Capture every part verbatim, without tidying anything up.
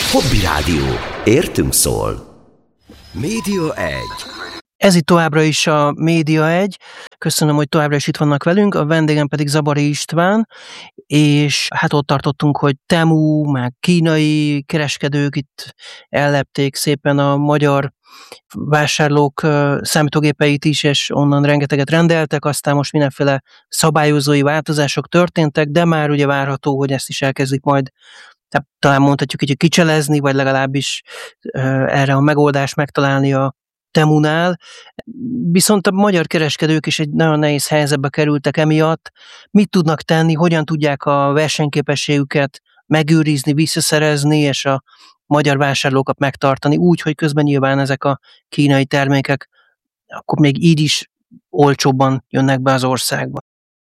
Hobby Rádió. Értünk szól. Média egy. Ez itt továbbra is a Média egy. Köszönöm, hogy továbbra is itt vannak velünk, a vendégem pedig Zabari István, és hát ott tartottunk, hogy Temu, meg kínai kereskedők itt ellepték szépen a magyar vásárlók számítógépeit is, és onnan rengeteget rendeltek, aztán most mindenféle szabályozói változások történtek, de már ugye várható, hogy ezt is elkezdik majd, tehát talán mondhatjuk így, hogy kicselezni, vagy legalábbis erre a megoldást megtalálni a Temunál. Viszont a magyar kereskedők is egy nagyon nehéz helyzetbe kerültek emiatt. Mit tudnak tenni, hogyan tudják a versenyképességüket megőrizni, visszaszerezni, és a magyar vásárlókat megtartani úgy, hogy közben nyilván ezek a kínai termékek akkor még így is olcsóbban jönnek be az országba.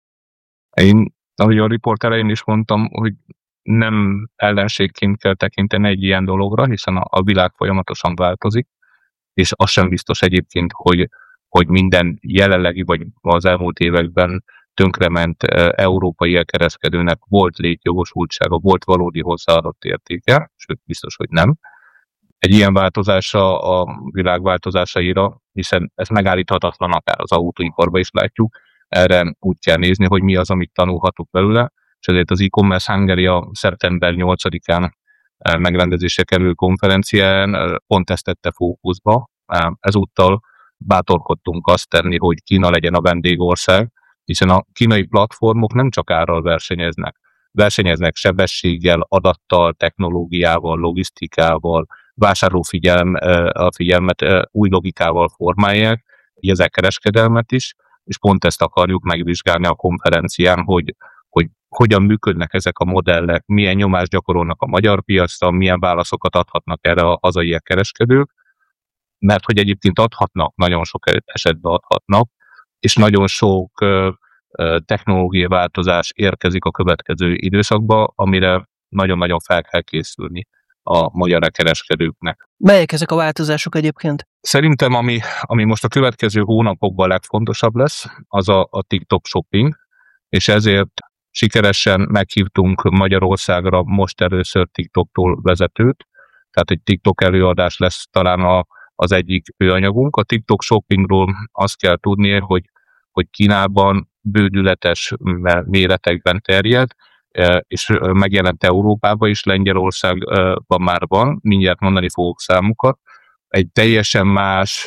Én, ahogy a riport elején is mondtam, hogy nem ellenségként kell tekinteni egy ilyen dologra, hiszen a, a világ folyamatosan változik, és az sem biztos egyébként, hogy, hogy minden jelenlegi vagy az elmúlt években tönkrement európai elkereskedőnek volt létjogosultsága, volt valódi hozzáadott értéke, sőt biztos, hogy nem. Egy ilyen változása a világ változásaira, hiszen ez megállíthatatlan, akár az autóiparban is látjuk, erre úgy kell nézni, hogy mi az, amit tanulhatunk belőle, és ezért az e-commerce Hungary a szeptember nyolcadikán megrendezésre kerülő konferencián pont ezt tette fókuszba. Ezúttal bátorkodtunk azt tenni, hogy Kína legyen a vendégország, hiszen a kínai platformok nem csak árral versenyeznek. Versenyeznek sebességgel, adattal, technológiával, logisztikával, vásárlófigyelm, a figyelmet új logikával formálják, így ezek kereskedelmet is, és pont ezt akarjuk megvizsgálni a konferencián, hogy hogy hogyan működnek ezek a modellek, milyen nyomást gyakorolnak a magyar piacra, milyen válaszokat adhatnak erre a hazai kereskedők, mert hogy egyébként adhatnak, nagyon sok esetben adhatnak, és nagyon sok uh, technológiai változás érkezik a következő időszakba, amire nagyon-nagyon fel kell készülni a magyar kereskedőknek. Melyek ezek a változások egyébként? Szerintem, ami, ami most a következő hónapokban legfontosabb lesz, az a, a TikTok shopping, és ezért sikeresen meghívtunk Magyarországra most először TikToktól vezetőt, tehát egy TikTok előadás lesz talán a, az egyik főanyagunk. A TikTok shoppingról azt kell tudni, hogy, hogy Kínában bődületes méretekben terjed, és megjelent Európában is, Lengyelországban már van, mindjárt mondani fogok számukat. Egy teljesen más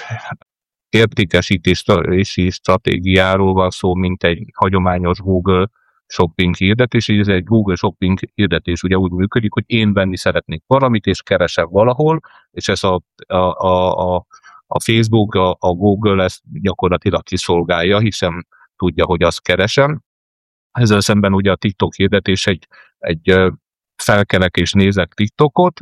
értékesítési stratégiáról van szó, mint egy hagyományos Google shopping hirdetés, és ez egy Google shopping hirdetés ugye úgy működik, hogy én venni szeretnék valamit, és keresem valahol, és ez a, a, a, a Facebook, a, a Google ezt gyakorlatilag kiszolgálja, hiszen tudja, hogy azt keresem. Ezzel szemben ugye a TikTok hirdetés egy, egy felkelek és nézek TikTokot,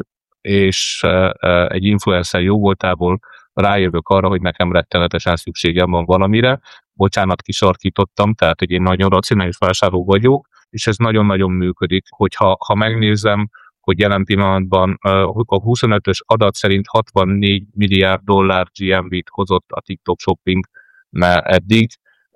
és egy influencer jó voltából rájövök arra, hogy nekem rettenetesen szükségem van valamire. Bocsánat, kisarkítottam, tehát hogy én nagyon racionális vásárló vagyok, és ez nagyon-nagyon működik. Hogyha ha megnézem, hogy jelen pillanatban a huszonötös adat szerint hatvannégy milliárd dollár gé em vé-t hozott a TikTok shopping eddig,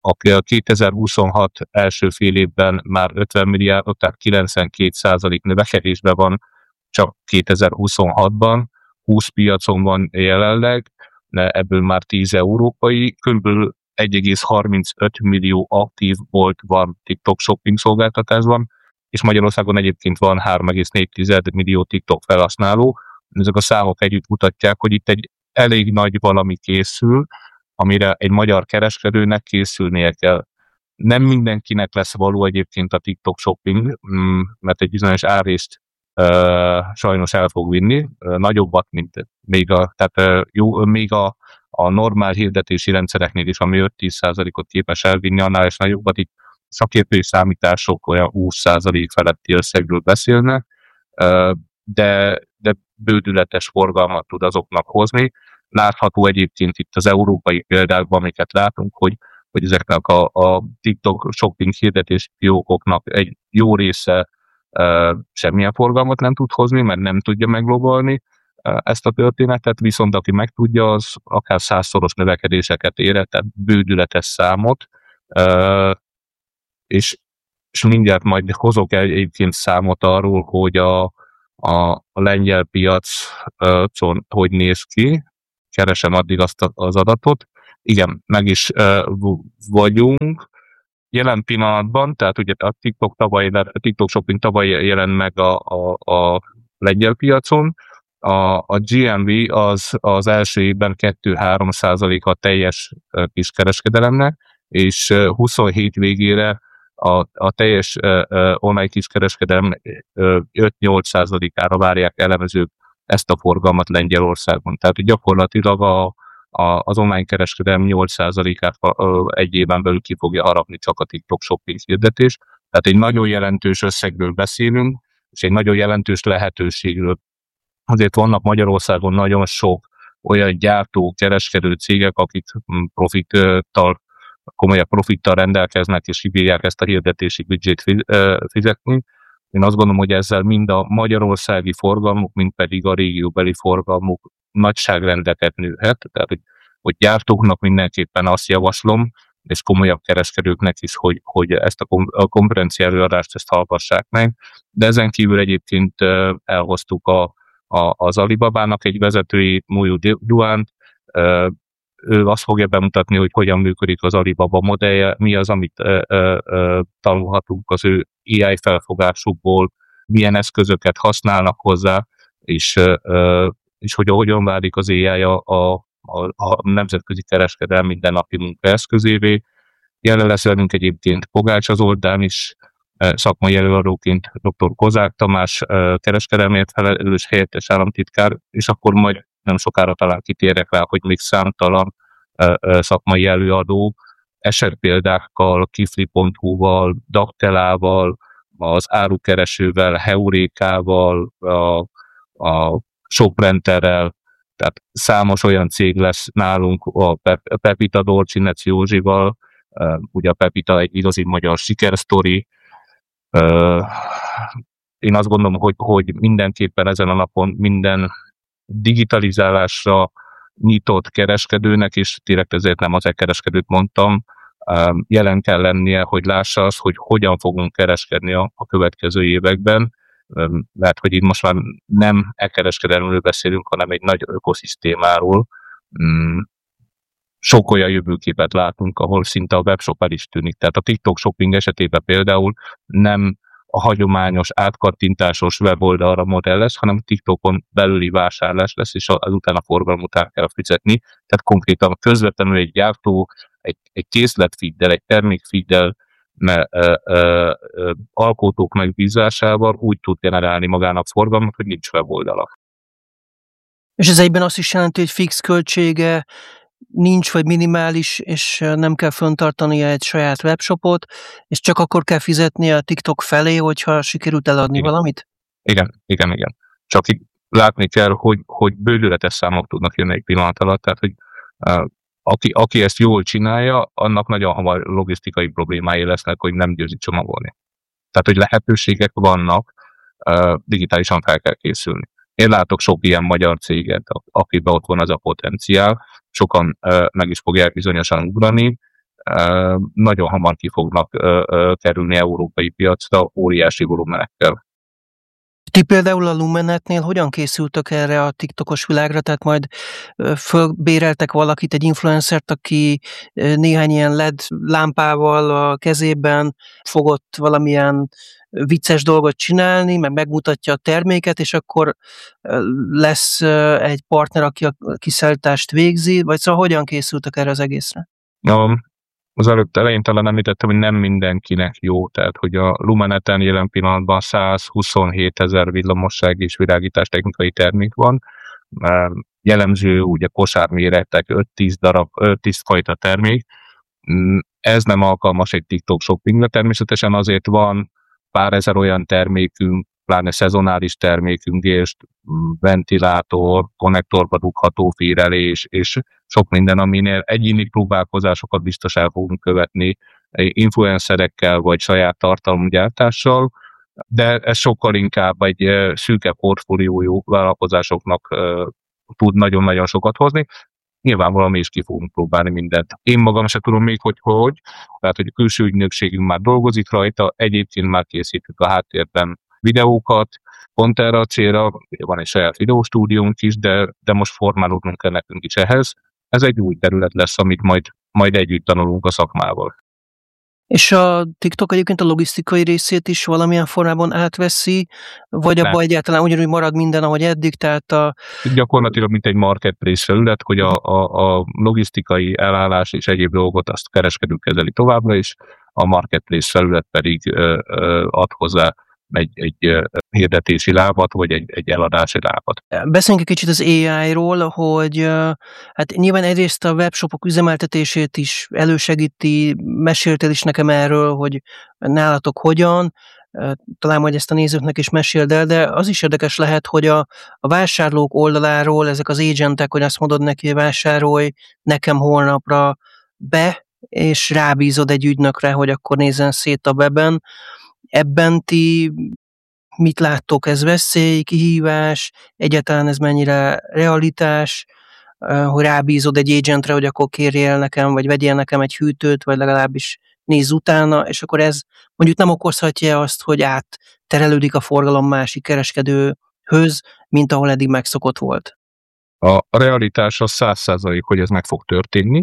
a kétezer-huszonhat első fél évben már ötven milliárd, tehát kilencvenkét százalék növekedésben van csak kétezer-huszonhatban, húsz piacon van jelenleg, ebből már tíz európai, kb. egy egész harmincöt millió aktív bolt van TikTok shopping szolgáltatásban, és Magyarországon egyébként van három egész négy millió TikTok felhasználó. Ezek a számok együtt mutatják, hogy itt egy elég nagy valami készül, amire egy magyar kereskedőnek készülnie kell. Nem mindenkinek lesz való egyébként a TikTok shopping, mert egy bizonyos árrészt uh, sajnos el fog vinni, uh, nagyobbat, mint még a, tehát, uh, jó, még a, a normál hirdetési rendszereknél is, ami öt-tíz százalékot képes elvinni, annál is nagyobbat, itt szakértői számítások olyan húsz százalék feletti összegről beszélnek, uh, de, de bődületes forgalmat tud azoknak hozni. Látható egyébként itt az európai példákban, amiket látunk, hogy, hogy ezeknek a, a TikTok shopping hirdetési fiókoknak egy jó része e, semmilyen forgalmat nem tud hozni, mert nem tudja meglobalni e, ezt a történetet, viszont aki meg tudja, az akár százszoros növekedéseket ér, tehát bődületes számot, e, és, és mindjárt majd hozok egyébként számot arról, hogy a a, a lengyel piacon hogy néz ki, keresem addig azt a, az adatot. Igen, meg is uh, vagyunk. Jelen pillanatban, tehát ugye a TikTok, tavaly, a TikTok Shopping tavaly jelent meg a, a, a lengyel piacon. A, a gé em vé az, az első évben kettő-három százalék a teljes kiskereskedelemnek, és huszonhét végére a, a teljes uh, online kiskereskedelem uh, öt-nyolc százalékára várják elemezők ezt a forgalmat Lengyelországon. Tehát gyakorlatilag a, a, az online kereskedelem nyolc százalékát egy éven belül ki fogja harapni csak a TikTok Shopping hirdetés. Tehát egy nagyon jelentős összegről beszélünk, és egy nagyon jelentős lehetőségről. Azért vannak Magyarországon nagyon sok olyan gyártó, kereskedő cégek, akik profittal, komolyabb profittal rendelkeznek, és kibírják ezt a hirdetési büdzsét fizetni. Én azt gondolom, hogy ezzel mind a magyarországi forgalmuk, mind pedig a régióbeli forgalmuk nagyságrendeket nőhet. Tehát, hogy, hogy gyártóknak mindenképpen azt javaslom, és komolyabb kereskedőknek is, hogy, hogy ezt a, kom- a konferencia előadást ezt hallgassák meg. De ezen kívül egyébként elhoztuk a, a, az Alibabának egy vezetőjét, Muyu Duánt. Ő azt fogja bemutatni, hogy hogyan működik az Alibaba modellje, mi az, amit ö, ö, ö, tanulhatunk az ő á i felfogásukból, milyen eszközöket használnak hozzá, és, ö, és hogy hogyan válik az á i a, a, a nemzetközi kereskedelem mindennapi munkaeszközévé. Jelen lesz velünk egyébként Pogácsa Zoltán is, szakmai előadóként dr. Kozák Tamás kereskedelmért felelős helyettes államtitkár, és akkor majd nem sokára talán kitérek rá, hogy még számtalan szakmai előadó esetpéldákkal, kifli pont hu-val, Daktelával, az árukeresővel, Heurékával, a, a Shoprenterrel, tehát számos olyan cég lesz nálunk, a Pepita Dorcsinec Józsival, ugye a Pepita egy igazi magyar sikersztori. Én azt gondolom, hogy, hogy mindenképpen ezen a napon minden digitalizálásra nyitott kereskedőnek, és direkt ezért nem az e-kereskedőt mondtam, jelen kell lennie, hogy lássa azt, hogy hogyan fogunk kereskedni a, a következő években. Lehet, hogy itt most már nem e-kereskedelmről beszélünk, hanem egy nagy ökoszisztémáról. Sok olyan jövőképet látunk, ahol szinte a webshop el is tűnik. Tehát a TikTok Shopping esetében például nem a hagyományos átkattintásos weboldalra modell lesz, hanem TikTokon belüli vásárlás lesz, és azután a forgalom után kell fizetni. Tehát konkrétan közvetlenül egy gyártó egy, egy készletfeeddel, egy termékfeeddel, mert ö, ö, ö, alkotók megbízásával úgy tud generálni magának forgalmat, hogy nincs weboldala. És ez egyben azt is jelenti, hogy fix költsége nincs, vagy minimális, és nem kell föntartania egy saját webshopot, és csak akkor kell fizetni a TikTok felé, hogyha sikerült eladni igen. valamit? Igen, igen, igen. Csak így látni kell, hogy, hogy bődületes számok tudnak jönni egy pillanat alatt, tehát hogy uh, aki, aki ezt jól csinálja, annak nagyon hamar logisztikai problémái lesznek, hogy nem győzi csomagolni. Tehát, hogy lehetőségek vannak, uh, digitálisan fel kell készülni. Én látok sok ilyen magyar céget, akiben ott van az a potenciál, sokan uh, meg is fogják bizonyosan ugrani, uh, nagyon hamar ki fognak uh, uh, kerülni európai piacra óriási volumenekkel. Ti például a Lumenetnél hogyan készültök erre a TikTokos világra? Tehát majd fölbéreltek valakit, egy influencert, aki néhány ilyen el é dé lámpával a kezében fogott valamilyen vicces dolgot csinálni, meg megmutatja a terméket, és akkor lesz egy partner, aki a kiszállítást végzi, vagy szóval hogyan készültök erre az egészre? Ja, az előtt elején talán említettem, hogy nem mindenkinek jó, tehát hogy a Lumeneten jelen pillanatban százhuszonhét ezer villamosság és világítás technikai termék van, jellemző ugye kosárméretek öt-tíz darab, öt-tíz fajta termék. Ez nem alkalmas egy TikTok shoppingra, természetesen azért van pár ezer olyan termékünk, pláne szezonális termékünk, és ventilátor, konnektorba dugható férelés, és sok minden, aminél egyéni próbálkozásokat biztos el fogunk követni influencerekkel, vagy saját tartalomgyártással, de ez sokkal inkább egy szűke portfóliójú vállalkozásoknak tud nagyon-nagyon sokat hozni. Nyilvánvalóan mi is ki fogunk próbálni mindent. Én magam se tudom még, hogy hogy, tehát hogy a külső ügynökségünk már dolgozik rajta, egyébként már készítjük a háttérben videókat, pont erre a célra, van egy saját videóstúdiónk is, de, de most formálódnunk kell nekünk is ehhez. Ez egy új terület lesz, amit majd, majd együtt tanulunk a szakmával. És a TikTok egyébként a logisztikai részét is valamilyen formában átveszi, vagy abban egyáltalán ugyanúgy marad minden, ahogy eddig, tehát a... Gyakorlatilag mint egy marketplace felület, hogy a, a, a logisztikai elállás és egyéb dolgot azt kereskedők kezeli továbbra is, a marketplace felület pedig ö, ö, ad hozzá egy, egy hirdetési lábat, vagy egy, egy eladási lábat. Beszéljünk egy kicsit az á í-ról, hogy hát nyilván egyrészt a webshopok üzemeltetését is elősegíti, meséltél is nekem erről, hogy nálatok hogyan, talán majd ezt a nézőknek is meséld el, de az is érdekes lehet, hogy a, a vásárlók oldaláról ezek az agentek, hogy azt mondod neki, hogy vásárolj nekem holnapra be, és rábízod egy ügynökre, hogy akkor nézzen szét a weben. Ebben ti mit láttok, ez veszély, kihívás, egyáltalán ez mennyire realitás, hogy rábízod egy agentre, hogy akkor kérjél nekem, vagy vegyél nekem egy hűtőt, vagy legalábbis nézz utána, és akkor ez mondjuk nem okozhatja azt, hogy átterelődik a forgalom másik kereskedőhöz, mint ahol eddig megszokott volt. A realitás az száz százalék, hogy ez meg fog történni.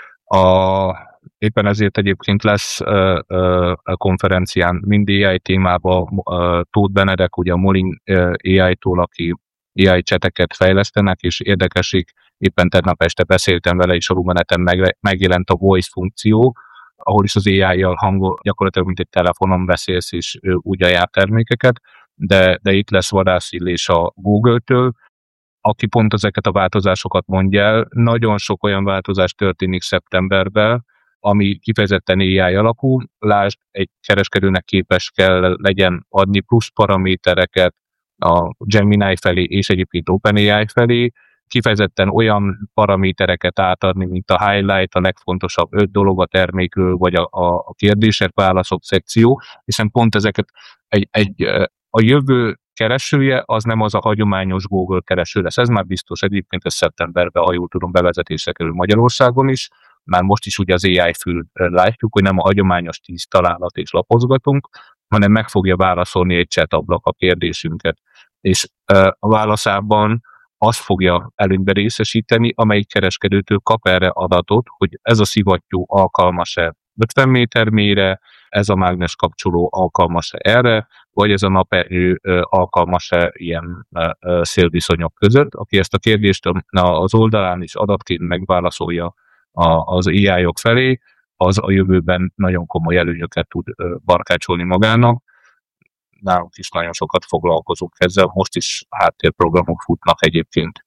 A Éppen ezért egyébként lesz uh, uh, a konferencián mind á i témában uh, Tóth Benedek, ugye a Molin uh, á i-tól, aki á i cseteket fejlesztenek, és érdekesik, éppen tegnap este beszéltem vele, és alulmeneten meg, megjelent a voice funkció, ahol is az á i-jal hangol, gyakorlatilag mint egy telefonon beszélsz, és uh, úgy ajánl termékeket, de, de itt lesz Vadász Illés a Google-től, aki pont ezeket a változásokat mondja el. Nagyon sok olyan változás történik szeptemberben, ami kifejezetten á i alapú. Lásd, egy kereskedőnek képes kell legyen adni plusz paramétereket a Gemini felé és egyébként OpenAI felé, kifejezetten olyan paramétereket átadni, mint a highlight, a legfontosabb öt dolog a termékről, vagy a, a, a kérdések, válaszok szekció, hiszen pont ezeket egy, egy, a jövő keresője az nem az a hagyományos Google kereső lesz. Ez már biztos, egyébként ez szeptemberben, ha jól tudom, bevezetésre kerül Magyarországon is. Már most is ugye az á i fül látjuk, hogy nem a hagyományos tíz találat és lapozgatunk, hanem meg fogja válaszolni egy chat ablak a kérdésünket. És a válaszában azt fogja előnybe részesíteni, amelyik kereskedőtől kap erre adatot, hogy ez a szivattyú alkalmas-e ötven méter mélyre, ez a mágnes kapcsoló alkalmas-e erre, vagy ez a naperő alkalmas-e ilyen szélviszonyok között. Aki ezt a kérdést az oldalán is adatként megválaszolja az á i-ok felé, az a jövőben nagyon komoly előnyöket tud barkácsolni magának. Nálunk is nagyon sokat foglalkozunk ezzel, most is háttérprogramok futnak egyébként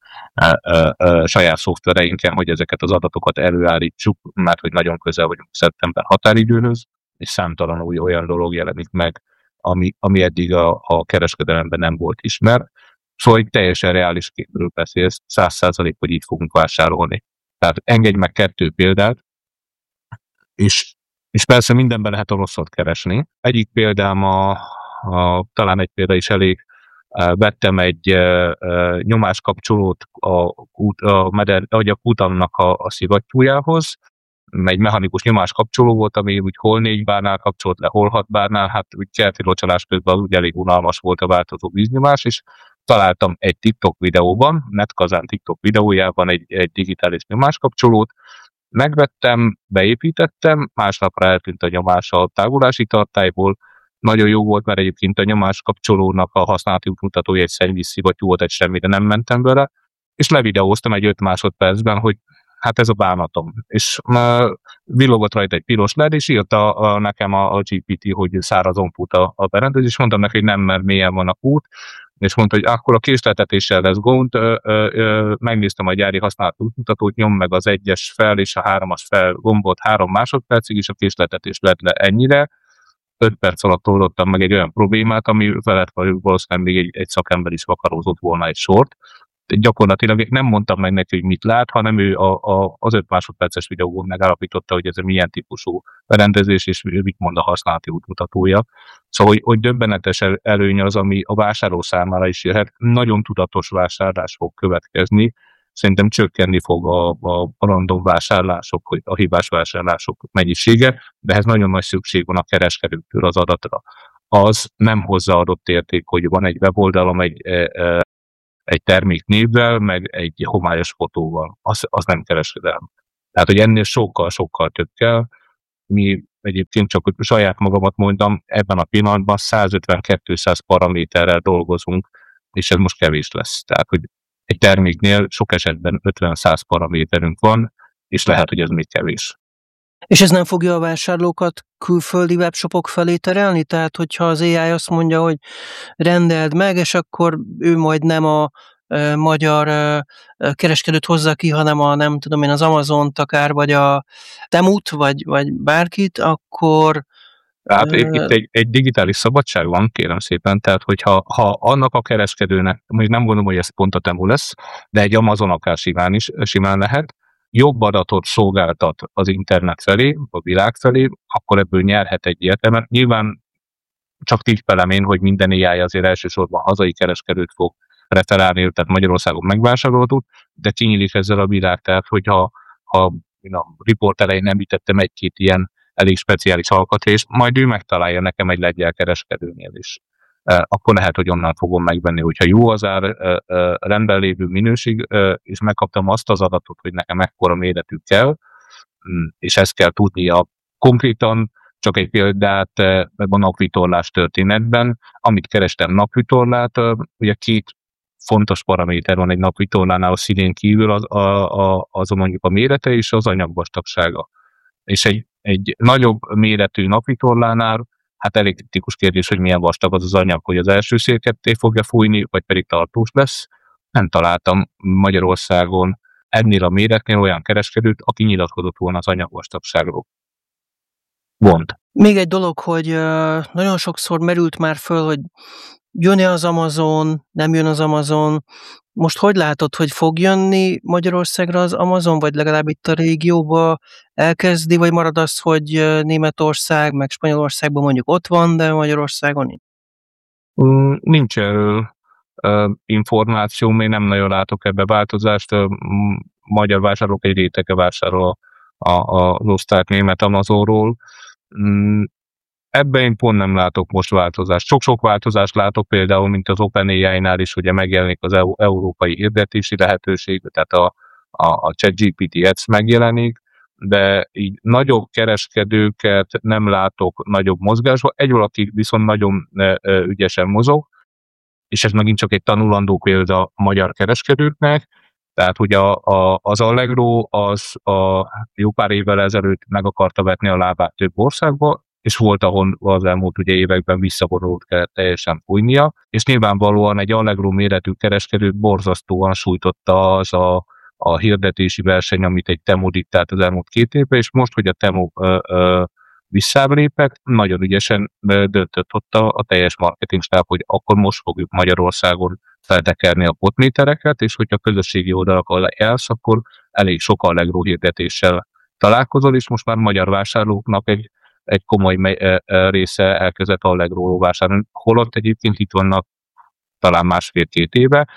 saját szoftvereinken, hogy ezeket az adatokat előállítsuk, mert hogy nagyon közel vagyunk szeptember határidőhöz, és számtalan új olyan dolog jelenik meg, ami, ami eddig a, a kereskedelemben nem volt ismert. Szóval egy teljesen reális képről beszélsz, száz százalék, hogy így fogunk vásárolni. Tehát engedj meg kettő példát, és, és persze mindenben lehet a rosszat keresni. Egyik példám, a, a, talán egy példa is elég, vettem egy e, e, nyomáskapcsolót a, kút, a, meder, a kutamnak a, a szivattyújához. Egy mechanikus nyomáskapcsoló volt, ami úgy hol négy bárnál kapcsolt le, hol hat bárnál, hát úgy kerti locsolás közben az úgy elég unalmas volt a változó víznyomás, és találtam egy TikTok videóban, Netkazán TikTok videójában egy, egy digitális nyomáskapcsolót, megvettem, beépítettem, másnapra eltűnt a nyomás a távolási tartályból. Nagyon jó volt, mert egyébként a nyomáskapcsolónak a használati útmutatója egy szennyvízszivattyú volt, egy semmire nem mentem vele, és levideóztam egy öt másodpercben, hogy hát ez a bánatom. És uh, villogott rajta egy piros led, és írta uh, nekem a, a gé pé té, hogy szárazon fut a, a berendezés, és mondtam neki, hogy nem, mert mélyen van a kút, és mondta, hogy akkor a késleltetéssel lesz gond, ö, ö, ö, megnéztem a gyári használat útmutatót, nyom meg az egyes fel és a háromas fel gombot három másodpercig, és a késleltetés lett le ennyire. öt perc alatt oldottam meg egy olyan problémát, ami felett valószínűleg még egy, egy szakember is vakarózott volna egy sort. Gyakorlatilag nem mondtam meg neki, hogy mit lát, hanem ő a, a, az öt másodperces videóban megállapította, hogy ez milyen típusú berendezés, és mit mond a használati útmutatója. Szóval, hogy, hogy döbbenetes előny az, ami a vásárló számára is jöhet. Nagyon tudatos vásárlás fog következni. Szerintem csökkenni fog a, a random vásárlások, hogy a hibás vásárlások mennyisége, de ehhez nagyon nagy szükség van a kereskedőktől az adatra. az nem hozzáadott érték, hogy van egy weboldalam egy, egy termék névvel, meg egy homályos fotóval. Az, az nem kereskedelem. Tehát, hogy ennél sokkal-sokkal több kell. Mi egyébként csak, hogy saját magamat mondom, ebben a pillanatban százötven-kétszáz paraméterrel dolgozunk, és ez most kevés lesz. Tehát, hogy egy terméknél sok esetben ötven-száz paraméterünk van, és lehet, hogy ez még kevés. És ez nem fogja a vásárlókat külföldi webshopok felé terelni? Tehát, hogyha az á i azt mondja, hogy rendeld meg, és akkor ő majd nem a e, magyar e, kereskedőt hozza ki, hanem a, nem tudom én, az Amazont akár, vagy a Temut, vagy, vagy bárkit, akkor... Tehát e... itt egy, egy digitális szabadság van, kérem szépen, tehát hogyha ha annak a kereskedőnek, mondjuk nem gondolom, hogy ez pont a Temu lesz, de egy Amazon akár simán is, simán lehet, jobb adatot szolgáltat az internet felé, a világ felé, akkor ebből nyerhet egy ilyet, mert nyilván csak tippelem én, hogy minden á i azért elsősorban hazai kereskedőt fog preferálni, tehát Magyarországon megvásárolható, de kinyílik ezzel a világ, tehát hogyha ha, én a riport elején említettem egy-két ilyen elég speciális alkatrészt, majd ő megtalálja nekem egy lengyel kereskedőnél is. Akkor lehet, hogy onnan fogom megvenni, hogyha jó az ár, rendben lévő minőség, és megkaptam azt az adatot, hogy nekem mekkora méretű kell, és ezt kell tudnia konkrétan, csak egy példát a napvitorlás történetben, amit kerestem napvitorlát, ugye két fontos paraméter van egy napvitorlánál, a színén kívül az, a, a, az mondjuk a mérete és az anyagvastagsága. És egy, egy nagyobb méretű napvitorlánál hát elég kritikus kérdés, hogy milyen vastag az az anyag, hogy az első szél ketté fogja fújni, vagy pedig tartós lesz. Nem találtam Magyarországon ennél a méretnél olyan kereskedőt, aki nyilatkozott volna az anyagvastagságról. Gond. Még egy dolog, hogy nagyon sokszor merült már föl, hogy jön-e az Amazon, nem jön az Amazon. Most hogy látod, hogy fog jönni Magyarországra az Amazon, vagy legalább itt a régióba elkezdi, vagy marad az, hogy Németország, meg Spanyolországban mondjuk ott van, de Magyarországon nincs? Nincs erről uh, információ, még nem nagyon látok ebbe változást. Uh, magyar vásárlók egy rétege vásárol a, a, az osztrák-német Amazonról. Um, Ebben én pont nem látok most változást. Sok-sok változást látok például, mint az OpenAI-nál is, ugye megjelenik az EU, európai hirdetési lehetőség, tehát a, a, a ChatGPT Ads megjelenik, de így nagyobb kereskedőket nem látok nagyobb mozgásban. Egy valaki viszont nagyon ügyesen mozog, és ez megint csak egy tanulandó példa a magyar kereskedőknek, tehát hogy a, a, az Allegro az a jó pár évvel ezelőtt meg akarta vetni a lábát több országba, és volt, ahol az elmúlt ugye években visszavonult kellett teljesen fújnia, és nyilvánvalóan egy Allegro méretű kereskedőt borzasztóan sújtotta az a, a hirdetési verseny, amit egy Temu diktált az elmúlt két évben, és most, hogy a Temu visszáblépett, nagyon ügyesen döntött ott a, a teljes marketingstáb, hogy akkor most fogjuk Magyarországon feltekerni a potmétereket, és hogyha közösségi oldalakkal elsz, akkor elég sok Allegro hirdetéssel találkozol, és most már magyar vásárlóknak egy egy komoly része elkezdett Allegro-ról vásárolni, holott egyébként itt vannak talán másfél-két éve,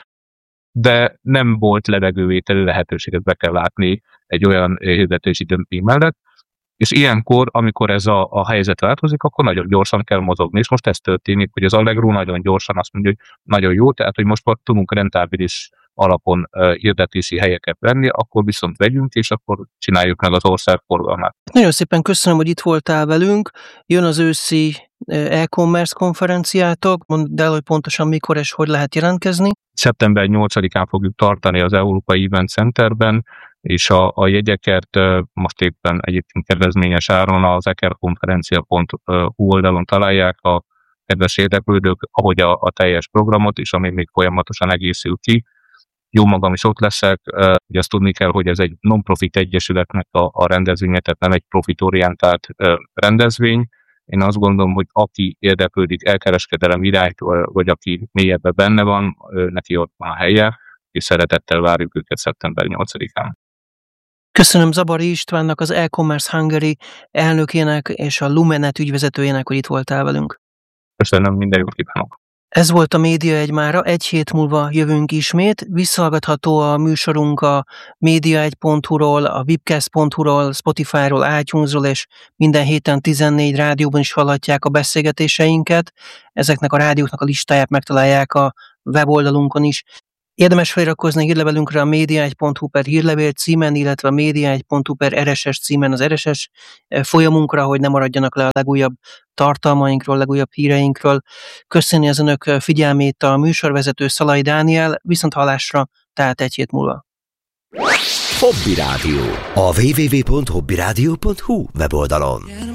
de nem volt levegővételi lehetőséget, be kell látni egy olyan hirdetési dömping mellett, és ilyenkor, amikor ez a, a helyzet változik, akkor nagyon gyorsan kell mozogni, és most ez történik, hogy az Allegro nagyon gyorsan azt mondja, hogy nagyon jó, tehát hogy most már tudunk rentábilis alapon uh, hirdetési helyeket venni, akkor viszont vegyünk, és akkor csináljuk meg az ország forgalmát. Nagyon szépen köszönöm, hogy itt voltál velünk. Jön az őszi e-commerce konferenciátok. Mondd el, hogy pontosan mikor és hogy lehet jelentkezni. szeptember nyolcadikán fogjuk tartani az Európai Event Centerben, és a, a jegyeket uh, most éppen egyébként kedvezményes áron az ekerkonferencia pont hu oldalon találják a kedves érdeklődők, ahogy a, a teljes programot is, ami még folyamatosan egészül ki. Jó magam is ott leszek, hogy azt tudni kell, hogy ez egy non-profit egyesületnek a, a rendezvénye, tehát nem egy profitorientált rendezvény. Én azt gondolom, hogy aki érdeklődik elkereskedelem iránytól, vagy aki mélyebben benne van, neki ott van a helye, és szeretettel várjuk őket szeptember nyolcadikán. Köszönöm Zabari Istvánnak, az e-commerce Hungary elnökének és a Lumenet ügyvezetőjének, hogy itt voltál velünk. Köszönöm, minden jót kívánok! Ez volt a Média egy mára, egy hét múlva jövünk ismét. Visszahallgatható a műsorunk a média egy pont hu-ról, a webcast pont hu-ról, Spotify-ról, iTunes-ról, és minden héten tizennégy rádióban is hallhatják a beszélgetéseinket. Ezeknek a rádióknak a listáját megtalálják a weboldalunkon is. Érdemes feliratkozni hírlevelünkre a média egy pont hu per hírlevél címen, illetve a média egy pont hu per er es es címen az er es es folyamunkra, hogy ne maradjanak le a legújabb tartalmainkról, legújabb híreinkről. Köszönni az önök figyelmét a műsorvezető Szalai Dániel, viszont hallásra, tehát egy hét múlva. Hobby Rádió. A double-u double-u double-u pont hobby rádió pont hu weboldalon.